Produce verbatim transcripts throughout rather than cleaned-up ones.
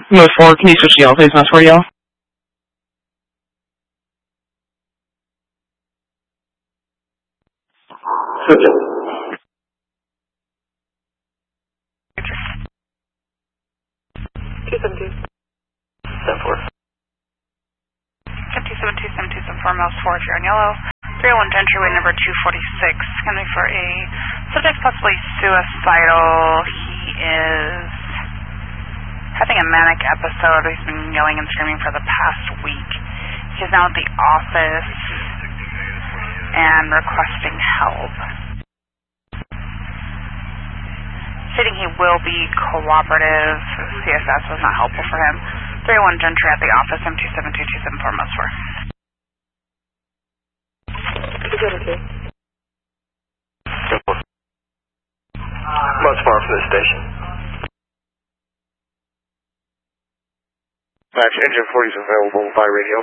Most four, can you switch to yellow, please? Most four yellow. Switch it. two seven two. seven four. two seven two seven two seven four, Mouse four, if you're on yellow. three oh one entryway number two forty-six. Coming for a subject possibly suicidal. He is having a manic episode. He's been yelling and screaming for the past week. He's now at the office and requesting help. Stating he will be cooperative. C S S was not helpful for him. three oh one Gentry at the office, M two seven two two seven four, Mouse four. two seven two. Mouse four for the station. Match engine forty is available by radio.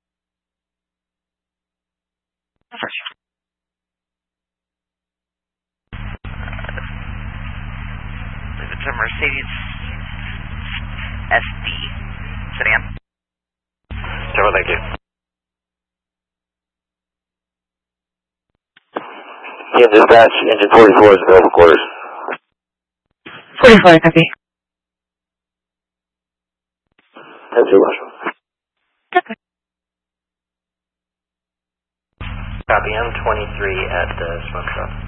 It's a Mercedes S D sedan. Trevor, thank you. Yeah, dispatch, engine forty-four is available quarters. forty-four, copy. That's your last. Okay. Copy, M twenty-three at the smoke shop.